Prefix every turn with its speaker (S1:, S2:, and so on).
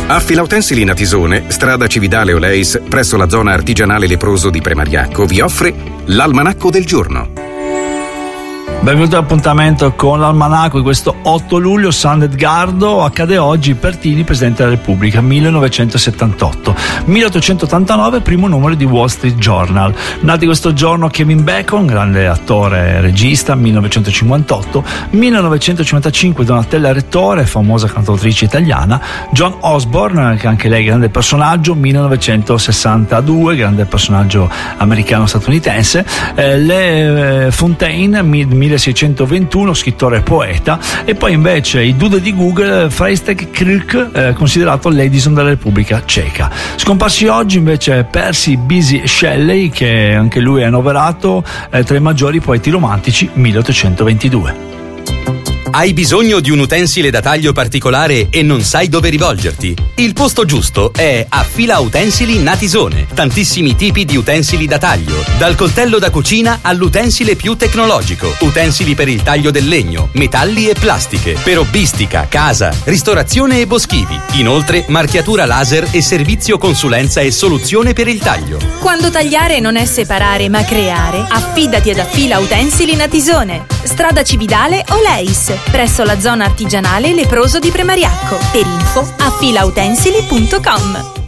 S1: Affila Utensili Natisone, strada Cividale Oleis, presso la zona artigianale leproso di Premariacco, vi offre l'Almanacco del giorno.
S2: Benvenuti all'appuntamento con l'Almanacco di questo 8 luglio. San Edgardo accade oggi. Pertini, Presidente della Repubblica, 1978. 1889, primo numero di Wall Street Journal. Nati questo giorno Kevin Bacon, grande attore e regista, 1958. 1955 Donatella Rettore, famosa cantautrice italiana. Joan Osborne, che anche lei grande personaggio, 1962, grande personaggio americano-statunitense. Le Fontaine, 1621, scrittore e poeta. E poi invece i dude di Google, Freistek Kruk, considerato l'Edison della Repubblica Ceca. Scomparsi oggi invece Percy Bysshe Shelley, che anche lui è annoverato tra i maggiori poeti romantici, 1822.
S3: Hai bisogno di un utensile da taglio particolare e non sai dove rivolgerti? Il posto giusto è Affila Utensili Natisone. Tantissimi tipi di utensili da taglio, dal coltello da cucina all'utensile più tecnologico, utensili per il taglio del legno, metalli e plastiche, per hobbistica, casa, ristorazione e boschivi. Inoltre marchiatura laser e servizio consulenza e soluzione per il taglio.
S4: Quando tagliare non è separare ma creare, affidati ad Affila Utensili Natisone. Strada Cividale Oleis, presso la zona artigianale leproso di Premariacco. Per info affilautensili.com.